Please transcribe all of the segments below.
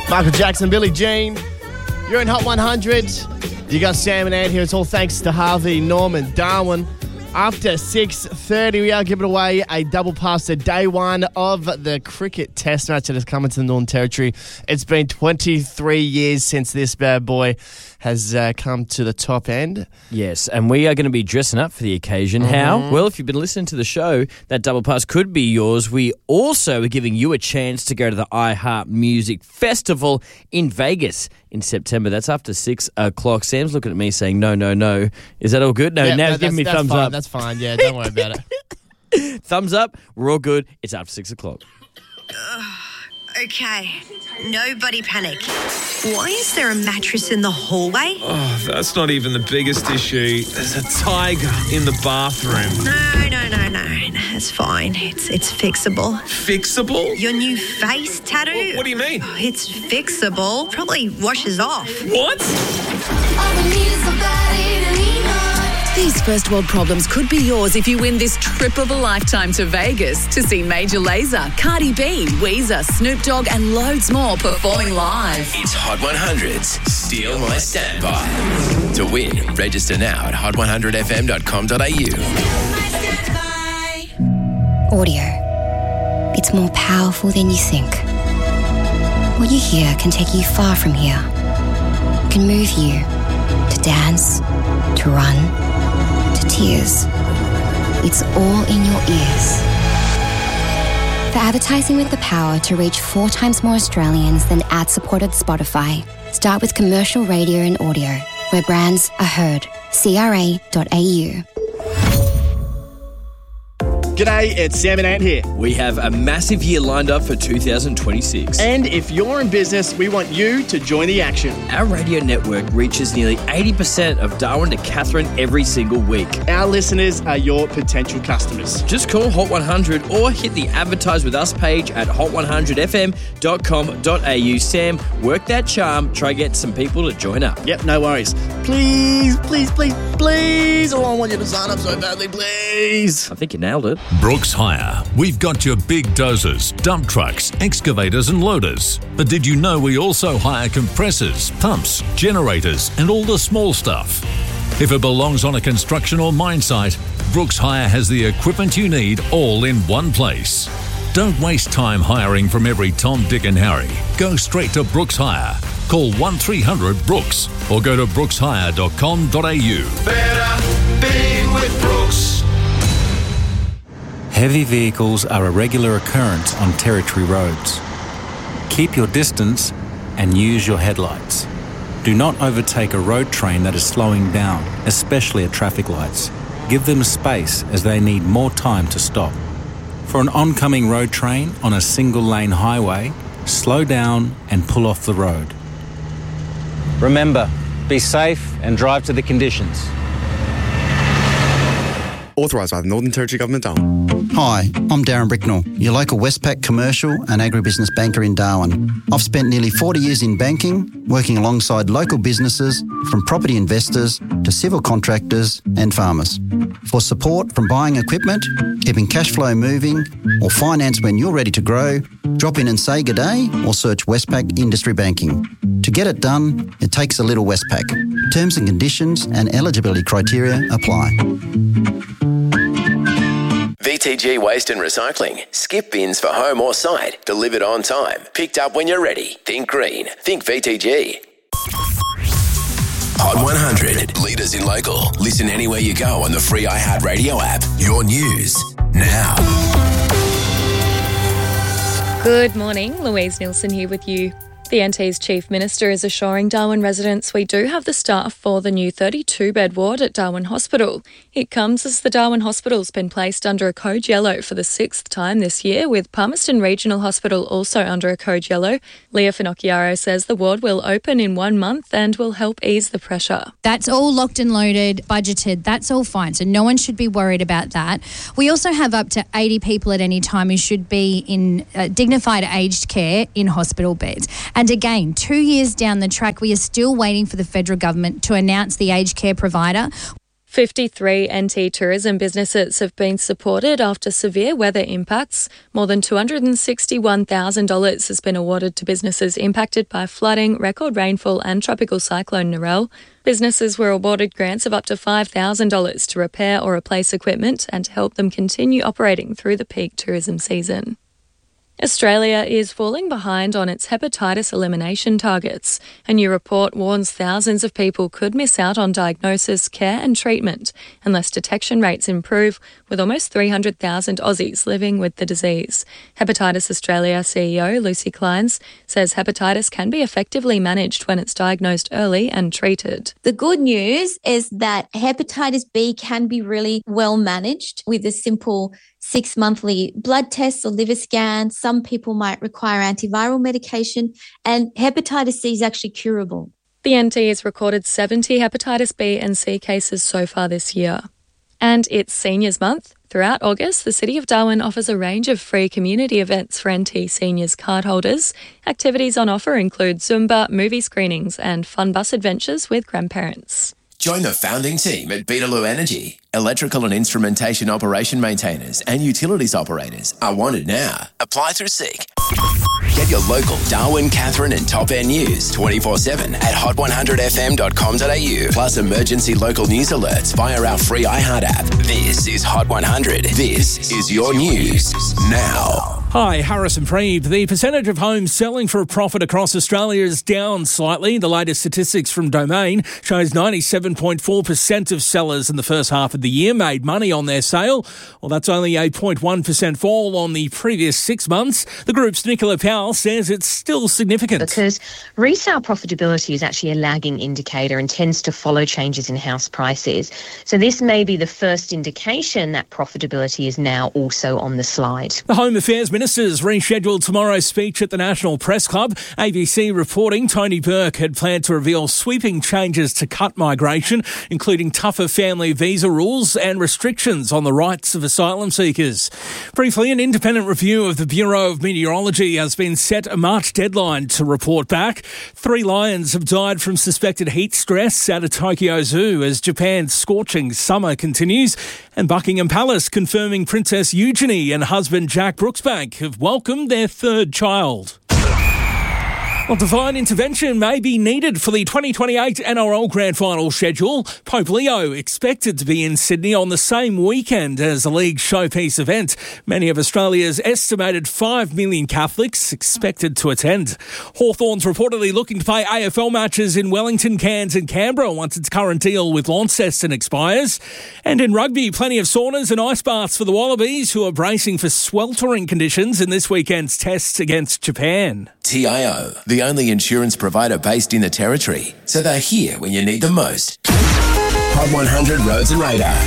Michael Jackson, Billie Jean. You're in Hot 100. You got Sam and Ant here. It's all thanks to Harvey, Norman, Darwin. After 6:30, we are giving away a double pass to day one of the cricket test match that has come into the Northern Territory. It's been 23 years since this bad boy has come to the top end. Yes, and we are going to be dressing up for the occasion. How? Well, if you've been listening to the show, that double pass could be yours. We also are giving you a chance to go to the iHeart Music Festival in Vegas in September. That's after 6 o'clock. Sam's looking at me saying, no. Is that all good? No, now he's giving me thumbs up. That's fine. Yeah, don't worry about it. Thumbs up. We're all good. It's after 6 o'clock. Okay, nobody panic. Why is there a mattress in the hallway? Oh, that's not even the biggest issue. There's a tiger in the bathroom. No. It's fine. It's fixable. Fixable? Your new face tattoo? What do you mean? Oh, it's fixable. Probably washes off. What? These first world problems could be yours if you win this trip of a lifetime to Vegas to see Major Lazer, Cardi B, Weezer, Snoop Dogg and loads more performing live. It's Hot 100's Steal My Standby. To win, register now at hot100fm.com.au. Audio. It's more powerful than you think. What you hear can take you far from here. It can move you to dance, to run, to tears. It's all in your ears. For advertising with the power to reach 4 times more Australians than ad-supported Spotify, start with commercial radio and audio, where brands are heard. CRA.au. G'day, it's Sam and Ant here. We have a massive year lined up for 2026. And if you're in business, we want you to join the action. Our radio network reaches nearly 80% of Darwin to Katherine every single week. Our listeners are your potential customers. Just call Hot 100 or hit the Advertise With Us page at hot100fm.com.au. Sam, work that charm. Try get some people to join up. Yep, no worries. Please. Oh, I want you to sign up so badly, please. I think you nailed it. Brooks Hire. We've got your big dozers, dump trucks, excavators and loaders. But did you know we also hire compressors, pumps, generators and all the small stuff? If it belongs on a construction or mine site, Brooks Hire has the equipment you need all in one place. Don't waste time hiring from every Tom, Dick and Harry. Go straight to Brooks Hire. Call 1300-BROOKS or go to brookshire.com.au. Better be with Brooks. Heavy vehicles are a regular occurrence on Territory roads. Keep your distance and use your headlights. Do not overtake a road train that is slowing down, especially at traffic lights. Give them space as they need more time to stop. For an oncoming road train on a single-lane highway, slow down and pull off the road. Remember, be safe and drive to the conditions. Authorised by the Northern Territory Government, Darwin. Hi, I'm Darren Bricknell, your local Westpac commercial and agribusiness banker in Darwin. I've spent nearly 40 years in banking, working alongside local businesses, from property investors to civil contractors and farmers. For support from buying equipment, keeping cash flow moving, or finance when you're ready to grow, drop in and say good day or search Westpac Industry Banking. To get it done, it takes a little Westpac. Terms and conditions and eligibility criteria apply. VTG Waste and Recycling. Skip bins for home or site. Delivered on time. Picked up when you're ready. Think green. Think VTG. Hot 100. Leaders in local. Listen anywhere you go on the free iHeart Radio app. Your news now. Good morning. Louise Nielsen here with you. The NT's Chief Minister is assuring Darwin residents we do have the staff for the new 32-bed ward at Darwin Hospital. It comes as the Darwin Hospital's been placed under a code yellow for the 6th time this year, with Palmerston Regional Hospital also under a code yellow. Leah Finocchiaro says the ward will open in 1 month and will help ease the pressure. That's all locked and loaded, budgeted, that's all fine, so no one should be worried about that. We also have up to 80 people at any time who should be in dignified aged care in hospital beds. And again, 2 years down the track, we are still waiting for the federal government to announce the aged care provider. 53 NT tourism businesses have been supported after severe weather impacts. More than $261,000 has been awarded to businesses impacted by flooding, record rainfall and Tropical Cyclone Narelle. Businesses were awarded grants of up to $5,000 to repair or replace equipment and to help them continue operating through the peak tourism season. Australia is falling behind on its hepatitis elimination targets. A new report warns thousands of people could miss out on diagnosis, care and treatment unless detection rates improve, with almost 300,000 Aussies living with the disease. Hepatitis Australia CEO Lucy Kleins says hepatitis can be effectively managed when it's diagnosed early and treated. The good news is that hepatitis B can be really well managed with a simple 6-monthly blood tests or liver scans. Some people might require antiviral medication, and hepatitis C is actually curable. The NT has recorded 70 hepatitis B and C cases so far this year. And it's Seniors Month. Throughout August, the City of Darwin offers a range of free community events for NT seniors cardholders. Activities on offer include Zumba, movie screenings and fun bus adventures with grandparents. Join the founding team at Beetaloo Energy. Electrical and instrumentation operation maintainers and utilities operators are wanted now. Apply through Seek. Get your local Darwin, Katherine and Top End news 24/7 at hot100fm.com.au. Plus emergency local news alerts via our free iHeart app. This is Hot 100. This is your news now. Hi, Harrison Preeb. The percentage of homes selling for a profit across Australia is down slightly. The latest statistics from Domain shows 97.4% of sellers in the first half of the year made money on their sale. Well, that's only a 0.1% fall on the previous 6 months. The group's Nicola Powell says it's still significant. Because resale profitability is actually a lagging indicator and tends to follow changes in house prices. So this may be the first indication that profitability is now also on the slide. The Home Affairs Minister's rescheduled tomorrow's speech at the National Press Club. ABC reporting Tony Burke had planned to reveal sweeping changes to cut migration, including tougher family visa rules and restrictions on the rights of asylum seekers. Briefly, an independent review of the Bureau of Meteorology has been set a March deadline to report back. 3 lions have died from suspected heat stress at a Tokyo zoo as Japan's scorching summer continues. And Buckingham Palace confirming Princess Eugenie and husband Jack Brooksbank have welcomed their 3rd child. Well, divine intervention may be needed for the 2028 NRL Grand Final schedule. Pope Leo expected to be in Sydney on the same weekend as the league's showpiece event. Many of Australia's estimated 5 million Catholics expected to attend. Hawthorn's reportedly looking to play AFL matches in Wellington, Cairns and Canberra once its current deal with Launceston expires. And in rugby, plenty of saunas and ice baths for the Wallabies, who are bracing for sweltering conditions in this weekend's tests against Japan. TIO, the only insurance provider based in the Territory, so they're here when you need them most. Hot 100 Roads and Radar.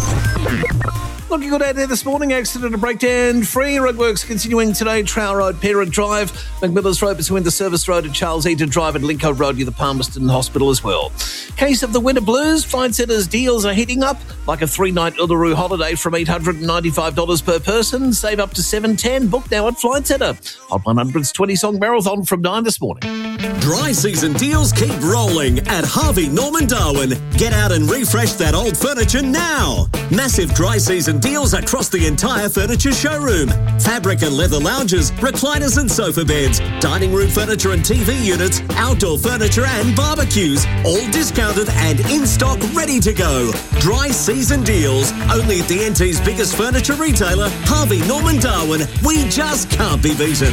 Looking good out there this morning. Accident and breakdown free. Roadworks continuing today. Trowell Road, Parent Drive, McMiller's Road between the Service Road and Charles Eaton Drive, and Lincoln Road near the Palmerston Hospital as well. Case of the winter blues. Flight Centre's deals are heating up, like a 3-night Uluru holiday from $895 per person. Save up to $710. Book now at Flight Centre. Hot 100's 20-song marathon from 9 this morning. Dry season deals keep rolling at Harvey Norman Darwin. Get out and refresh that old furniture now. Massive dry season deals across the entire furniture showroom. Fabric and leather lounges, recliners and sofa beds, dining room furniture and TV units, outdoor furniture and barbecues, all discounted and in stock, ready to go. Dry season deals, only at the NT's biggest furniture retailer, Harvey Norman Darwin. We just can't be beaten.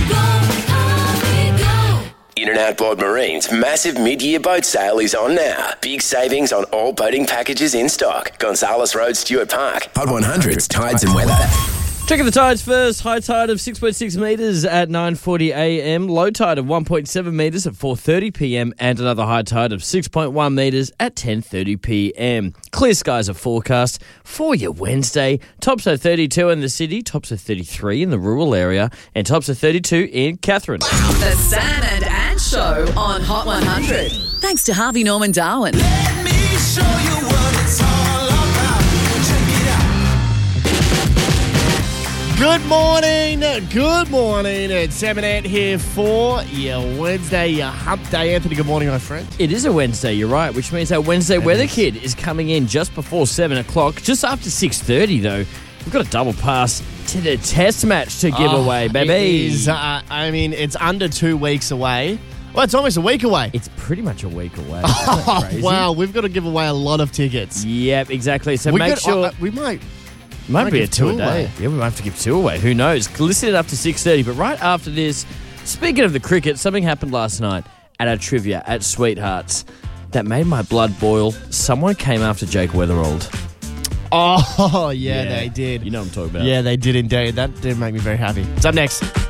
In and Outboard Marine's massive mid-year boat sale is on now. Big savings on all boating packages in stock. Gonzales Road, Stuart Park. Hot 100's Tides and Weather. Checking the tides first. High tide of 6.6 metres at 9:40 a.m. Low tide of 1.7 metres at 4:30 p.m. And another high tide of 6.1 metres at 10:30 p.m. Clear skies are forecast for your Wednesday. Tops are 32 in the city, tops are 33 in the rural area, and tops are 32 in Katherine. The Sam and Ann Show on Hot 100. Thanks to Harvey Norman Darwin. Let me show you what it's all about. Check it out. Good morning. Good morning. It's Sam and Ant here for your Wednesday, your hump day. Anthony, good morning, my friend. It is a Wednesday, you're right, which means our Wednesday Weather Kid is coming in just before 7 o'clock. Just after 6:30, though, we've got a double pass to the test match to give away, baby. It is, it's under 2 weeks away. Well, it's almost a week away. It's pretty much a week away. Wow, we've got to give away a lot of tickets. Yep, exactly. So make sure... we might be a 2 a day. away. Yeah, we might have to give 2 away. Who knows? Listen it up to 6:30. But right after this, speaking of the cricket, something happened last night at our trivia at Sweethearts that made my blood boil. Someone came after Jake Weatherald. Oh, yeah, they did. You know what I'm talking about. Yeah, they did indeed. That did make me very happy. It's up next.